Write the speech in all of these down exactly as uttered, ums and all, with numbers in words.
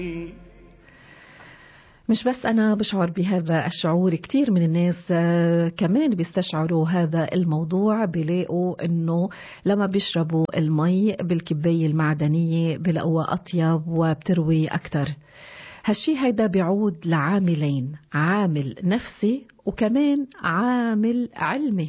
مش بس أنا بشعر بهذا الشعور، كتير من الناس كمان بيستشعروا هذا الموضوع، بيلاقوا أنه لما بيشربوا المي بالكباية المعدنية بيلاقوها أطيب وبتروي أكتر. هالشي هيدا بيعود لعاملين، عامل نفسي وكمان عامل علمي.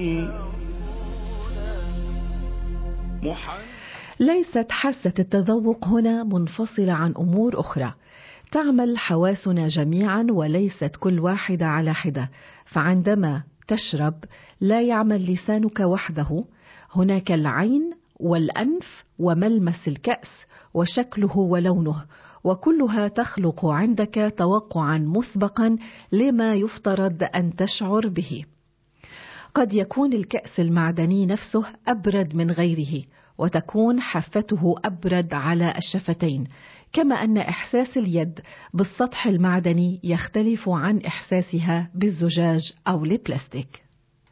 ليست حاسة التذوق هنا منفصلة عن أمور أخرى، تعمل حواسنا جميعا وليست كل واحدة على حدة. فعندما تشرب لا يعمل لسانك وحده، هناك العين والأنف وملمس الكأس وشكله ولونه، وكلها تخلق عندك توقعا مسبقا لما يفترض أن تشعر به. قد يكون الكأس المعدني نفسه أبرد من غيره، وتكون حافته أبرد على الشفتين، كما أن إحساس اليد بالسطح المعدني يختلف عن إحساسها بالزجاج أو البلاستيك.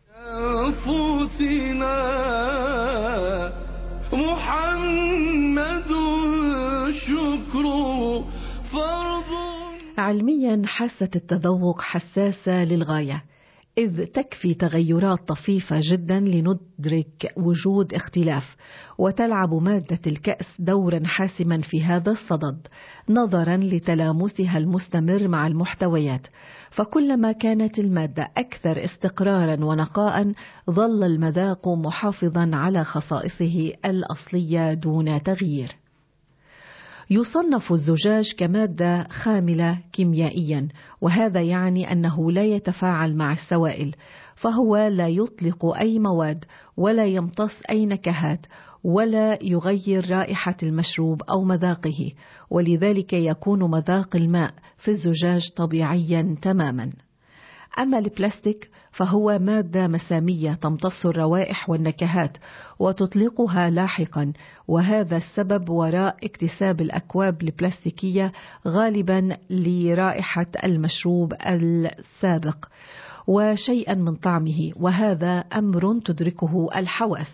محمد شكر فرض. علميا حاسة التذوق حساسة للغاية، إذ تكفي تغيرات طفيفة جدا لندرك وجود اختلاف، وتلعب مادة الكأس دورا حاسما في هذا الصدد نظرا لتلامسها المستمر مع المحتويات. فكلما كانت المادة أكثر استقرارا ونقاء ظل المذاق محافظا على خصائصه الأصلية دون تغيير. يصنف الزجاج كمادة خاملة كيميائيا، وهذا يعني أنه لا يتفاعل مع السوائل، فهو لا يطلق أي مواد ولا يمتص أي نكهات ولا يغير رائحة المشروب أو مذاقه، ولذلك يكون مذاق الماء في الزجاج طبيعيا تماما. أما البلاستيك فهو مادة مسامية تمتص الروائح والنكهات وتطلقها لاحقا، وهذا السبب وراء اكتساب الأكواب البلاستيكية غالبا لرائحة المشروب السابق وشيئا من طعمه، وهذا أمر تدركه الحواس.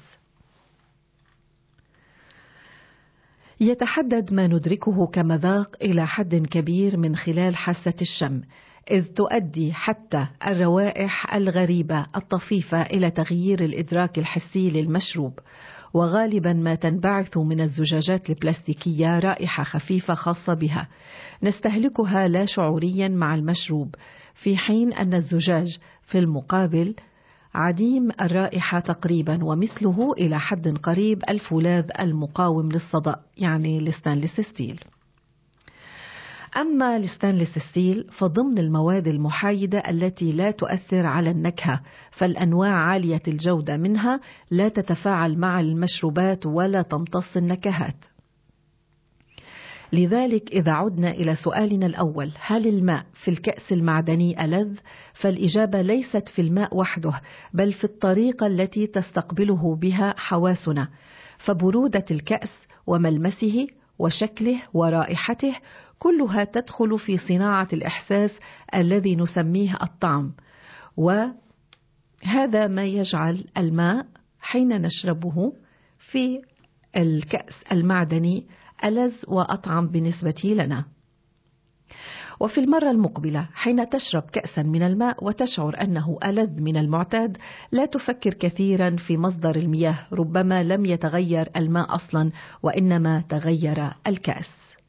يتحدد ما ندركه كمذاق إلى حد كبير من خلال حاسة الشم، إذ تؤدي حتى الروائح الغريبة الطفيفة إلى تغيير الإدراك الحسي للمشروب. وغالبا ما تنبعث من الزجاجات البلاستيكية رائحة خفيفة خاصة بها نستهلكها لا شعوريا مع المشروب، في حين أن الزجاج في المقابل عديم الرائحة تقريبا، ومثله إلى حد قريب الفولاذ المقاوم للصدأ، يعني الستانلس ستيل. أما الستانلس ستيل فضمن المواد المحايدة التي لا تؤثر على النكهة، فالأنواع عالية الجودة منها لا تتفاعل مع المشروبات ولا تمتص النكهات. لذلك إذا عدنا إلى سؤالنا الأول، هل الماء في الكأس المعدني ألذ؟ فالإجابة ليست في الماء وحده، بل في الطريقة التي تستقبله بها حواسنا، فبرودة الكأس وملمسه وشكله ورائحته كلها تدخل في صناعة الإحساس الذي نسميه الطعم، وهذا ما يجعل الماء حين نشربه في الكأس المعدني ألذ وأطعم بالنسبة لنا. وفي المرة المقبلة حين تشرب كأسا من الماء وتشعر أنه ألذ من المعتاد، لا تفكر كثيرا في مصدر المياه، ربما لم يتغير الماء أصلا وإنما تغير الكأس.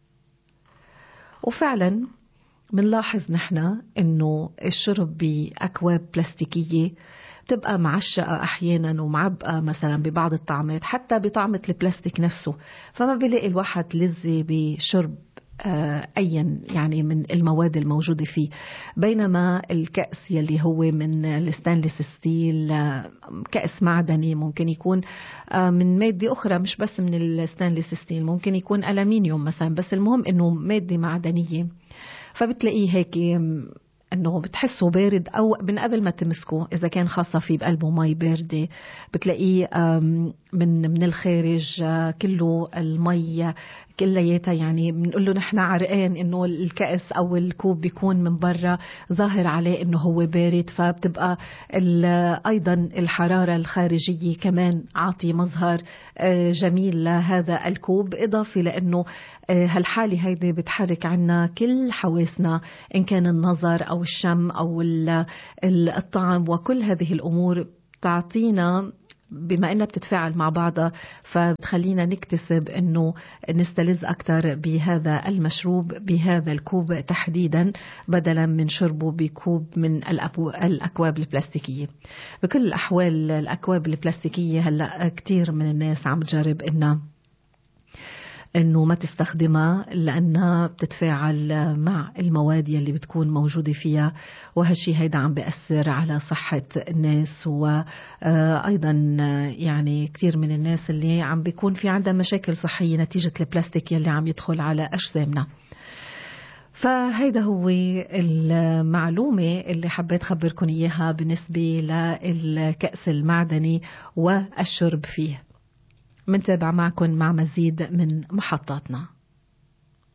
وفعلا منلاحظ نحن أنه الشرب بأكواب بلاستيكية تبقى معشقة أحيانا ومعبقة مثلا ببعض الطعمات، حتى بطعمة البلاستيك نفسه، فما بيلاقي الواحد لذة بشرب أيا يعني من المواد الموجودة فيه. بينما الكأس يلي هو من الستانلس ستيل كأس معدني ممكن يكون من مادة أخرى، مش بس من الستانلس ستيل، ممكن يكون ألمنيوم مثلا، بس المهم إنه مادة معدنية، فبتلاقيه هيك انه بتحسه بارد او من قبل ما تمسكه، اذا كان خاصة في بقلبه مي باردة بتلاقيه من من الخارج كله المي كلياتها، يعني بنقول له نحن عرقان انه الكأس او الكوب بيكون من برا ظاهر عليه انه هو بارد، فبتبقى ايضا الحرارة الخارجية كمان عاطي مظهر جميل لهذا الكوب، اضافي لانه هالحالة هيدي بتحرك عنا كل حواسنا ان كان النظر او الشم او الطعم، وكل هذه الامور تعطينا بما أنها بتتفاعل مع بعضها فبتخلينا نكتسب أنه نستلذ أكثر بهذا المشروب بهذا الكوب تحديدا، بدلا من شربه بكوب من الأكواب البلاستيكية. بكل الأحوال الأكواب البلاستيكية هلأ كتير من الناس عم تجرب إنها انه ما تستخدمها لانها بتتفاعل مع المواد اللي بتكون موجودة فيها، وهالشي هيدا عم بيأثر على صحة الناس، وايضا يعني كثير من الناس اللي عم بيكون في عندها مشاكل صحية نتيجة البلاستيك يلي عم يدخل على اجسامنا. فهيدا هو المعلومة اللي حبيت خبركم اياها بالنسبة للكأس المعدني والشرب فيه. منتابع معكم مع مزيد من محطاتنا.